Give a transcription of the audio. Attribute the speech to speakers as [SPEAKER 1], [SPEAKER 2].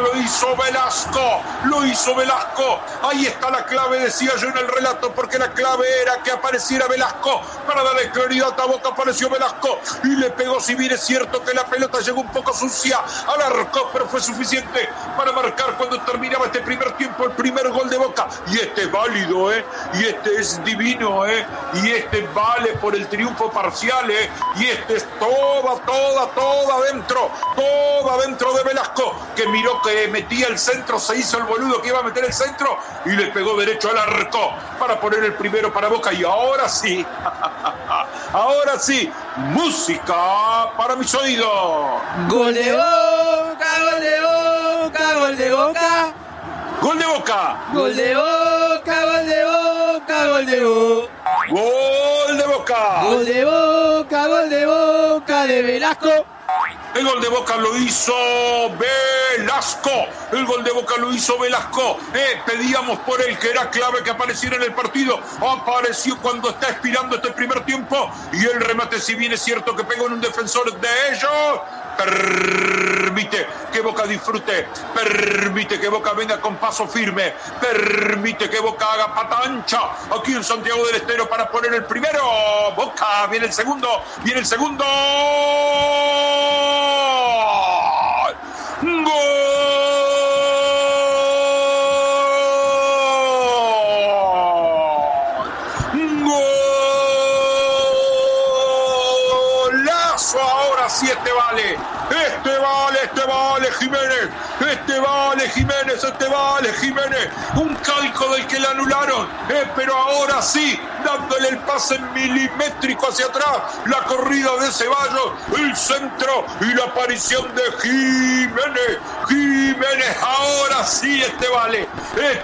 [SPEAKER 1] lo hizo Velasco, ahí está la clave, decía yo en el relato, porque la clave era que apareciera Velasco, para darle claridad a Boca. Apareció Velasco y le pegó, si bien es cierto que la pelota llegó un poco sucia al arco, pero fue suficiente para marcar cuando terminaba este primer tiempo el primer gol de Boca, y este es válido, y este es divino, y este vale por el triunfo parcial, y este es toda dentro de Velasco, que miró que metía el centro, se hizo el boludo que iba a meter el centro y le pegó derecho al arco para poner el primero para Boca. Y ahora sí, música para mis oídos.
[SPEAKER 2] Gol de Boca, gol de Boca, gol de Boca.
[SPEAKER 1] Gol de Boca.
[SPEAKER 2] Gol de Boca, gol de Boca, gol de Boca.
[SPEAKER 1] Gol de Boca.
[SPEAKER 2] Gol de Boca, gol de Boca de Velasco.
[SPEAKER 1] El gol de Boca lo hizo Velasco. El gol de Boca lo hizo Velasco. Pedíamos por él, que era clave que apareciera en el partido. Apareció cuando está expirando este primer tiempo. Y el remate, si bien es cierto que pegó en un defensor de ellos, permite que Boca disfrute, permite que Boca venga con paso firme, permite que Boca haga pata ancha aquí en Santiago del Estero para poner el primero. Boca, viene el segundo. Golazo, ahora sí este vale Jiménez, un calco del que le anularon, pero ahora sí, dándole el pase milimétrico hacia atrás, la corrida de Ceballos, el centro y la aparición de Jiménez, ahora sí este vale